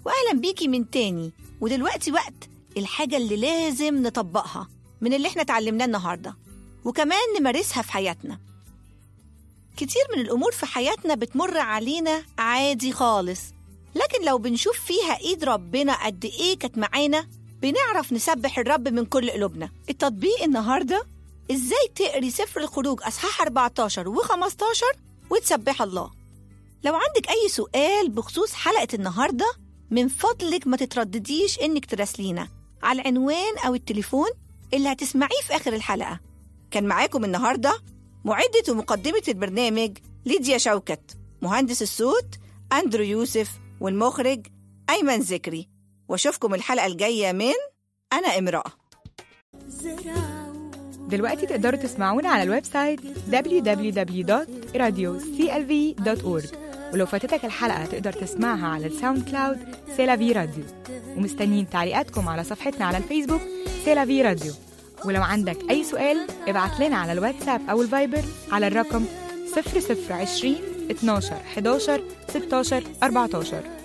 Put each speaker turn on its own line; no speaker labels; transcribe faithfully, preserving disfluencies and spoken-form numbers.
وأهلا بيكي من تاني. ودلوقتي وقت الحاجة اللي لازم نطبقها من اللي احنا اتعلمناه النهاردة، وكمان نمارسها في حياتنا. كتير من الأمور في حياتنا بتمر علينا عادي خالص، لكن لو بنشوف فيها إيد ربنا قد إيه كانت معانا بنعرف نسبح الرب من كل قلوبنا. التطبيق النهاردة إزاي تقري سفر الخروج أصحاح أربعتاشر وخمستاشر وتسبح الله. لو عندك أي سؤال بخصوص حلقة النهاردة من فضلك ما تتردديش إنك تراسلينا على العنوان أو التليفون اللي هتسمعيه في آخر الحلقة. كان معاكم النهاردة معدة ومقدمة البرنامج ليديا شوكت، مهندس الصوت أندرو يوسف، والمخرج أيمن ذكري. واشوفكم الحلقة الجاية من أنا امرأة.
دلوقتي تقدروا تسمعونا على الويب سايت دبليو دبليو دبليو دوت راديو سي ال في دوت أورج، ولو فاتتك الحلقة تقدر تسمعها على الساوند كلاود سيلافي راديو. ومستنيين تعليقاتكم على صفحتنا على الفيسبوك سيلافي راديو. ولو عندك أي سؤال ابعت لنا على الواتساب أو الفايبر على الرقم صفر صفر عشرين اتناشر حداشر ستاشر أربعتاشر.